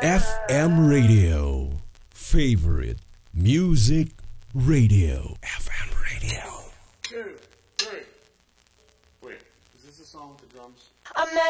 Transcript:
FM Radio. Favorite Music Radio. FM Radio. 2, 3. Wait, is this a song with the drums? I met